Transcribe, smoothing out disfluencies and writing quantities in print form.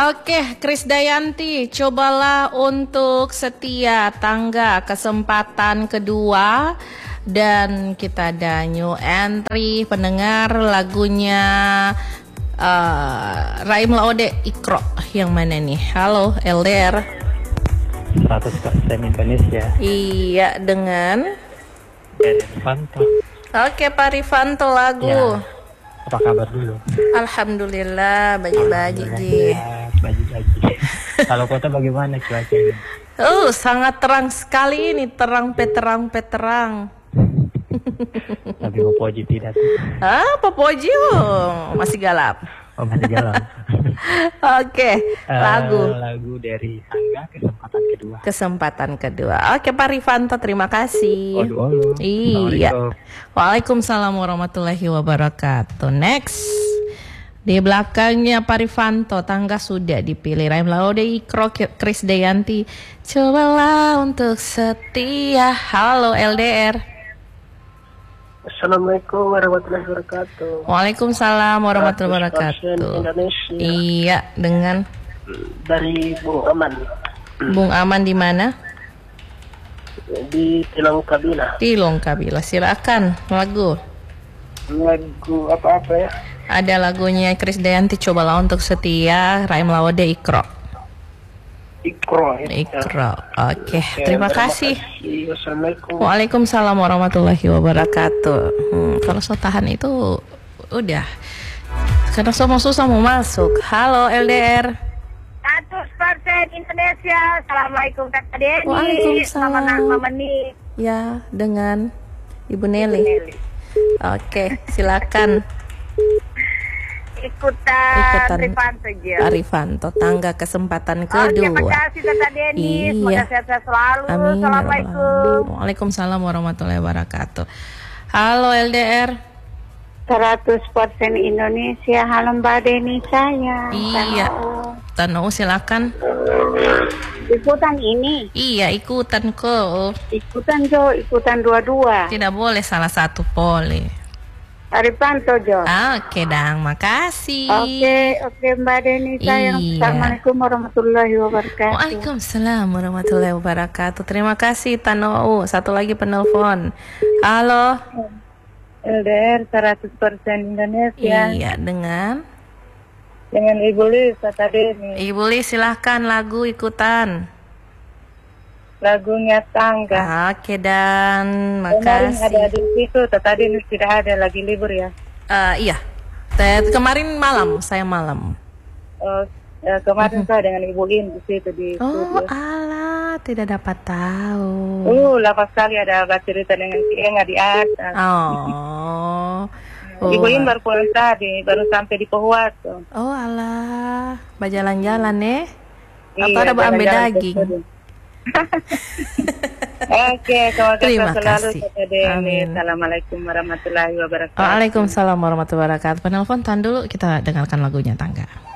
Oke, Krisdayanti, cobalah untuk setia tangga kesempatan kedua. Dan kita ada new entry pendengar lagunya Raim Laode Ikro. Yang mana nih? Halo LDR 100% Indonesia. Iya, dengan Rifanto. Oke, Pak Rifanto lagu Ya, apa kabar dulu? Alhamdulillah, bagi-bagi Ji. Bagi-bagi. Kalau kota bagaimana cuacanya? Sangat terang sekali ini, terang peterang. Tapi Poji tidak. Pak Poji masih galap. Oh, masih galak. Oke, lagu dari Angga kesempatan kedua. Oke, Pak Rifanto, terima kasih. Waduh. Iya. Waalaikumsalam warahmatullahi wabarakatuh. Next. Di belakangnya Pak Rifanto, tangga sudah dipilih. Raim Laode Ikro, Krisdayanti. Cobalah untuk setia. Halo LDR. Assalamualaikum warahmatullahi wabarakatuh. Waalaikumsalam warahmatullahi wabarakatuh. Indonesia. Iya, dengan Dari Bung Aman Bung Aman di mana? di Tilong Kabila. Tilong Kabila. Silakan lagu. Lagu apa ya? Ada lagunya Krisdayanti, cobalah untuk setia. Raim Laode Ikro. Ikro. Oke, terima kasih. Assalamualaikum. Waalaikumsalam warahmatullahi wabarakatuh. Kalau so tahan itu udah. Karena so mau susah mau masuk. Halo LDR. 100% Indonesia. Assalamualaikum Kakak Deni. Waalaikumsalam. Mama Ni. Ya, dengan Ibu Nelly. Oke, silakan. Ikutan Rifanto aja. Rifanto, tangga kesempatan kedua. Terima kasih Kakak Deni. Semoga sehat selalu. Amin. Assalamualaikum. Waalaikumsalam warahmatullahi wabarakatuh. Halo LDR. 100% Indonesia. Halo Mbak Deni saya. Iya. Tano, silakan. Ikutan ini. Iya, ikutan kok. Ikutan Jo. Ikutan dua-dua. Tidak boleh salah satu boleh. Rifanto Jo. Oke, Dang, makasih. Oke Mbak Deni sayang. Iya. Assalamualaikum warahmatullahi wabarakatuh. Waalaikumsalam warahmatullahi wabarakatuh. Terima kasih Tano. Satu lagi penelpon. Halo. LDR 100% Indonesia. Iya, dengan Ibu Lis tadi nih. Ibu Lis, silahkan lagu ikutan. Lagunya Tangga. Oke, dan Kemarin makasih. ada di situ, tadi tidak ada lagi libur ya. Iya. Kemarin malam, saya malam. Kemarin saya dengan Ibu Lin di situ di studio. Alah, tidak dapat tahu. Lama sekali ada cerita dengan si Enga di atas. Ibu Lin baru pulang tadi, baru sampai di Pohuat. Alah, berjalan-jalan nih. Atau Iya, ada ambil jalan-jalan daging. ke studio. Oke, semoga Terima selalu kasih. Amin. Assalamualaikum warahmatullahi wabarakatuh. Waalaikumsalam warahmatullahi wabarakatuh. Penelpon tahan dulu, kita dengarkan lagunya Tangga.